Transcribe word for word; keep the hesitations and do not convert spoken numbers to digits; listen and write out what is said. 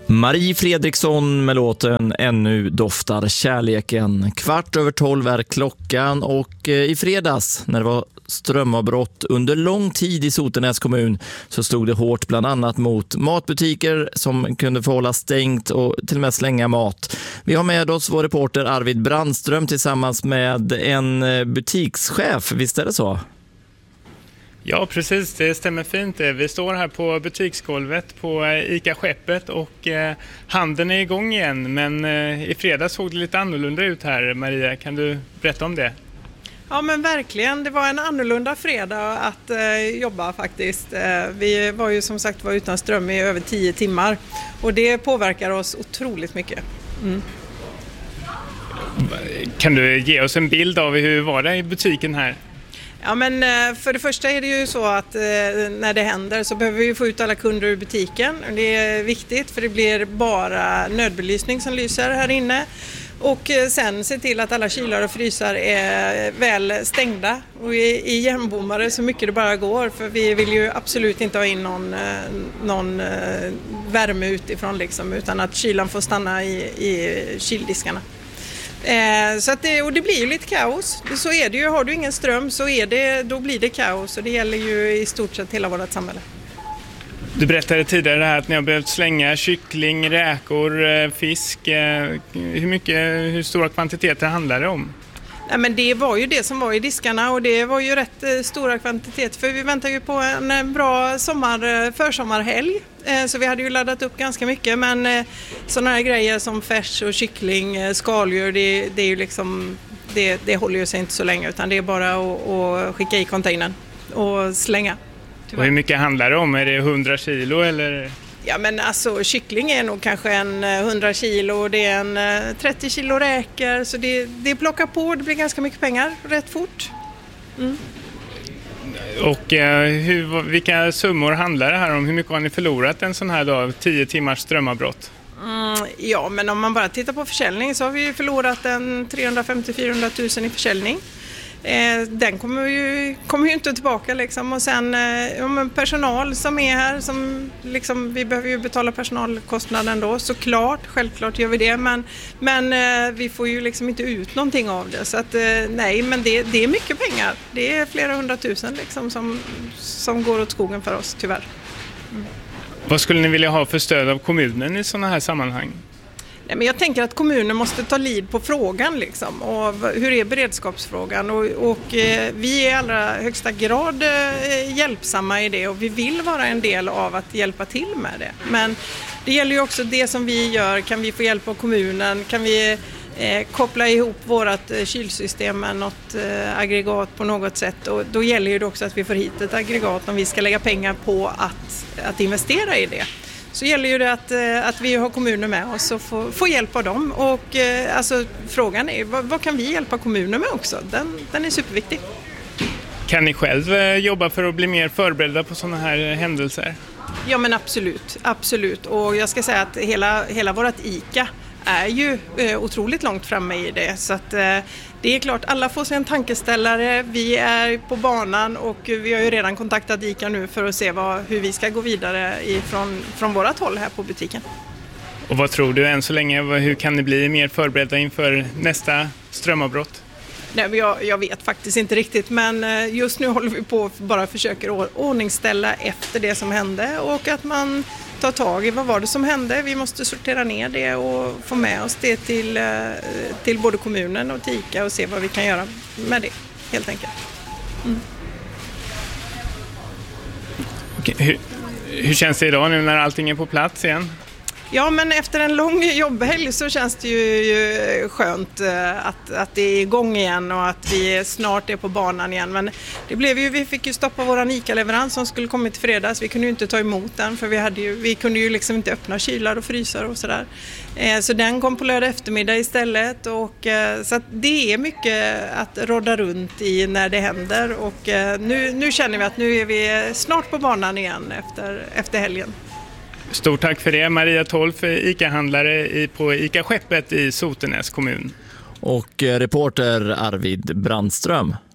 Marie Fredriksson med låten Ännu doftar kärleken. Kvart över tolv är klockan och i fredags när det var strömavbrott under lång tid i Sotenäs kommun så stod det hårt bland annat mot matbutiker som kunde få hålla stängt och till och med slänga mat. Vi har med oss vår reporter Arvid Brandström tillsammans med en butikschef, visst är det så? Ja, precis. Det stämmer fint. Vi står här på butiksgolvet på ICA Skeppet och eh, handeln är igång igen. Men eh, i fredags såg det lite annorlunda ut här. Maria, kan du berätta om det? Ja, men verkligen. Det var en annorlunda fredag att eh, jobba faktiskt. Eh, vi var ju som sagt var utan ström i över tio timmar och det påverkar oss otroligt mycket. Mm. Kan du ge oss en bild av hur var det i butiken här? Ja, men för det första är det ju så att när det händer så behöver vi få ut alla kunder ur butiken. Det är viktigt för det blir bara nödbelysning som lyser här inne. Och sen se till att alla kylar och frysar är väl stängda och är igenbommade så mycket det bara går. För vi vill ju absolut inte ha in någon, någon värme utifrån liksom, utan att kylan får stanna i, i kyldiskarna. Eh, så att det, och det blir ju lite kaos, så är det ju, har du ingen ström så är det, då blir det kaos och det gäller ju i stort sett hela vårt samhälle. Du berättade tidigare här att ni har behövt slänga kyckling, räkor, fisk. Eh, hur mycket, hur stora kvantiteter handlar det om? Nej, men det var ju det som var i diskarna och det var ju rätt eh, stora kvantiteter för vi väntar ju på en eh, bra sommar, försommarhelg eh, så vi hade ju laddat upp ganska mycket men eh, sådana här grejer som färs och kyckling, eh, skaldjur det, det är ju liksom det, det håller ju sig inte så länge utan det är bara att, att skicka i containern och slänga. Och hur mycket handlar det om? Är det hundra kilo eller? Ja, men alltså kyckling är nog kanske en hundra kilo och det är en trettio kilo räkor så det, det plockar på, det blir ganska mycket pengar rätt fort. Mm. Och eh, hur, vilka summor handlar det här om? Hur mycket har ni förlorat en sån här dag, tio timmars strömavbrott? Mm, ja, men om man bara tittar på försäljning så har vi ju förlorat en trehundrafemtio till fyrahundra tusen i försäljning. Eh, den kommer ju, kommer ju inte tillbaka liksom. Och sen eh, personal som är här som liksom, vi behöver ju betala personalkostnaden då såklart, självklart gör vi det men, men eh, vi får ju liksom inte ut någonting av det så att eh, nej men det, det är mycket pengar, det är flera hundratusen liksom som, som går åt skogen för oss tyvärr. Mm. Vad skulle ni vilja ha för stöd av kommunen i sådana här sammanhang? Nej, men jag tänker att kommunen måste ta lid på frågan liksom, och hur är beredskapsfrågan och, och eh, vi är i allra högsta grad eh, hjälpsamma i det och vi vill vara en del av att hjälpa till med det. Men det gäller ju också det som vi gör, kan vi få hjälp av kommunen, kan vi eh, koppla ihop vårt eh, kylsystem med något eh, aggregat på något sätt och då gäller ju det också att vi får hit ett aggregat om vi ska lägga pengar på att, att investera i det. Så gäller ju det att, att vi har kommuner med oss och får, får hjälp av dem. Och eh, alltså, frågan är, vad, vad kan vi hjälpa kommuner med också? Den, den är superviktig. Kan ni själv eh, jobba för att bli mer förberedda på sådana här händelser? Ja, men absolut. absolut. Och jag ska säga att hela, hela vårt ICA är ju eh, otroligt långt framme i det. Så att eh, det är klart, alla får sig en tankeställare. Vi är på banan och vi har ju redan kontaktat ICA nu för att se vad, hur vi ska gå vidare ifrån, från vårat håll här på butiken. Och vad tror du än så länge? Hur kan ni bli mer förberedda inför nästa strömavbrott? Nej, men jag, jag vet faktiskt inte riktigt, men just nu håller vi på att bara försöker ordningställa efter det som hände och att man tar tag i vad var det som hände. Vi måste sortera ner det och få med oss det till, till både kommunen och till ICA och se vad vi kan göra med det, helt enkelt. Mm. Okej, hur, hur känns det idag nu när allting är på plats igen? Ja, men efter en lång jobbhelg så känns det ju skönt att, att det är igång igen och att vi snart är på banan igen. Men det blev ju, vi fick ju stoppa våran ICA-leverans som skulle kommit i fredags. Vi kunde ju inte ta emot den för vi, hade ju, vi kunde ju liksom inte öppna kylar och frysar och sådär. Så den kom på lördag eftermiddag istället. Och, så att det är mycket att rodda runt i när det händer. Och nu, nu känner vi att nu är vi snart på banan igen efter, efter helgen. Stort tack för det, Maria Tolf, ICA-handlare på ICA Skeppet i Sotenäs kommun. Och reporter Arvid Brandström.